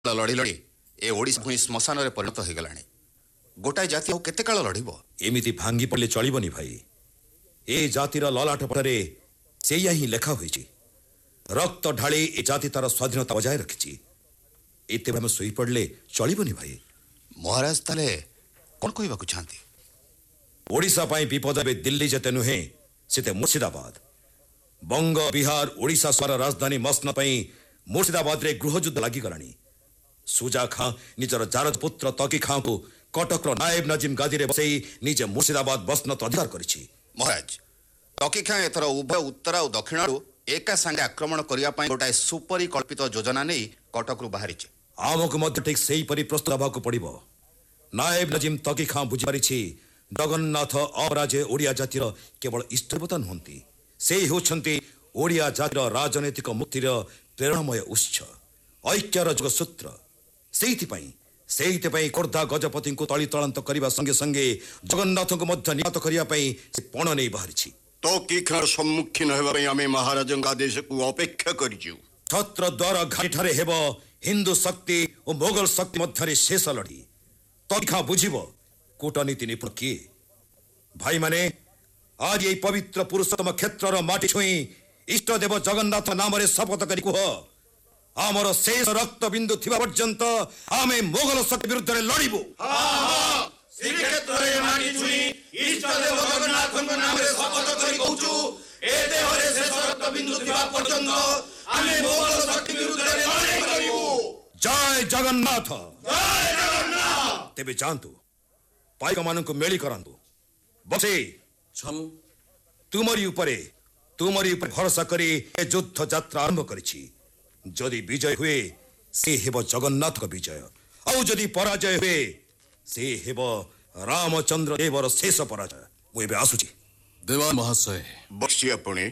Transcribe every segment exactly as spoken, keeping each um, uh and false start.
लड़ी लड़ी ए ओडिशा पुणी श्मशान रे परिणत हो गलानी। गोटाए जाति केते काल लड़िबो? एमिति भांगी पड़ले चलिबनी भाई। ए जातिर ललाट पटरे सेया ही लेखा होईची। रक्त ढाली ए जाति तार स्वाधीनता बजाय रखिची। एते हम सोई पड़ले चलिबनी भाई। महाराज ताले कोन कहबाकू चाहती? ओडिशा पाई विपद बे दिल्ली जते नुहे सेते मुर्शिदाबाद। बंग बिहार ओडिशा सारा राजधानी मसनद पाई मुर्शिदाबाद रे गृह युद्ध लागि गलानी। सुजा खां निजर जारज पुत्र तकी खां को कटक रो नायब नजीम गादी रे बसई निजे मुर्शिदाबाद बसनत अधिकार करिछि। महाराज तकी खां एथर उभय उत्तर और दक्षिण एका संगे आक्रमण करिया पाई गोटाए सुपरि कल्पित योजना नै कटक रु बाहरिछि। आमक मध्य ठीक सेही परि प्रस्तुत हेबाकू पड़िबो। नायब नजीम तकी खां बुझि परिछि जगन्नाथ अपराजे ओडिया जातिर केवल इष्टदेवता नहंती, सेही होछंती ओडिया जातिर राजनैतिक मुक्तिर प्रेरणामय उत्स, ऐक्यर जोग सूत्र। सेहिति पई सेहिति पई खोर्धा गजपति को तली तळंत करिबा संगे संगे जगन्नाथ को मध्य निहत करिया पई से पण नै बाहरिछि। तो की खर सम्मुखीन हेबा पई आमे महाराजंग आदेश को अपेक्षा करिजु। छत्र द्वार घाटीठारे हेब हिंदू शक्ति और मोगल शक्ति मध्यरे शेष लड़ी। तखा बुझिबो कूटनीति निपुण किए। भाई माने आज ये पवित्र पुरुषोत्तम क्षेत्र रो माटी छुई इष्टदेव जगन्नाथ नाम रे शपथ करी कुह आमर शेष रक्त बिंदु थिबा पर्यंत आमे मोगल शक्ति विरुद्ध रे लड़िबो। हां हां श्री क्षेत्र रे माटी छुई इष्टदेव जगन्नाथ नाम रे शपथ करी कहूछु ए देह रे शेष रक्त बिंदु थिबा पर्यंत आमे मोगल शक्ति विरुद्ध रे लड़ाई करिबो। जय जगन्नाथ, जय जगन्नाथ। तेबे जानतु पाइक माननको मेली करंतु। बसे छमु तुमरी उपरे तुमरी उपरे भरोसा करी ए युद्ध यात्रा आरंभ करिछि। जदि विजय हुए से हेब जगन्नाथ का विजय, और जदि पराजय हुए से हेब रामचंद्र देवर शेष पराजय। मु एबे आसुछि। देवान महाशय बक्सी अपने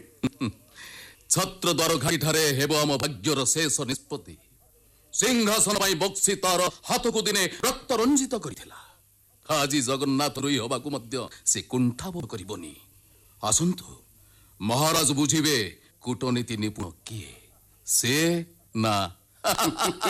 छत्र द्वार घाटी ठारे हेब आम भाग्यर शेष निष्पत्ति। सिंहासन पाई बक्सी तार हाथ को दिने रक्त रंजित करिथिला। आज जगन्नाथ रुई हबाकू मध्य से कुंठाबोध करिबनी। आसंतु महाराज बुझिबे कूटनीति निपुण किए से ना